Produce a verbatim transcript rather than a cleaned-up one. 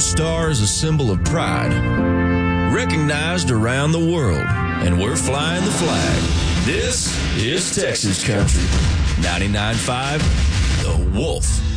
Star is a symbol of pride, recognized around the world, and we're flying the flag. This is Texas Country. ninety-nine point five, The Wolf.